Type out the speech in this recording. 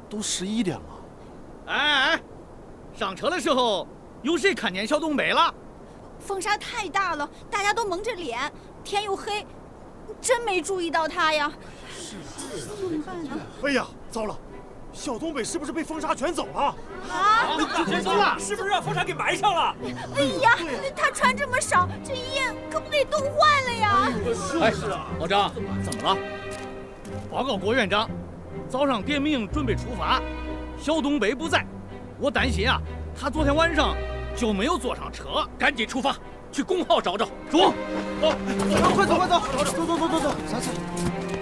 都11点了。 哎，上车的时候有谁看见小东北了？ 风沙太大了，大家都蒙着脸，天又黑，真没注意到他呀。怎么办呢？ 哎呀，糟了！小东北是不是被风沙卷走了？ 啊！ 卷走了， 是不是让风沙给埋上了？ 哎呀，他船这么少，这一夜可不给冻坏了呀！ 哎，老张，怎么了？报告郭院长，早上点名准备出发，小东北不在，我担心啊，他昨天晚上就没有坐上车。赶紧出发，去工号找找。中，走， 快走，走，咱。